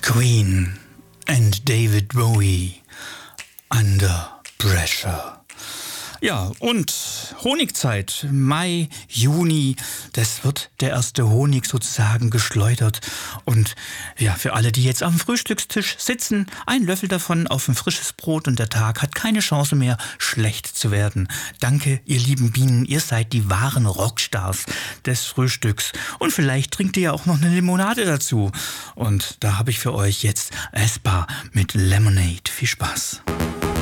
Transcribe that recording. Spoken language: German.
Queen and David Bowie, Under Pressure. Ja, und Honigzeit, Mai, Juni, das wird der erste Honig sozusagen geschleudert. Und ja, für alle, die jetzt am Frühstückstisch sitzen, ein Löffel davon auf ein frisches Brot und der Tag hat keine Chance mehr, schlecht zu werden. Danke, ihr lieben Bienen, ihr seid die wahren Rockstars des Frühstücks. Und vielleicht trinkt ihr ja auch noch eine Limonade dazu. Und da habe ich für euch jetzt Aespa mit Lemonade. Viel Spaß.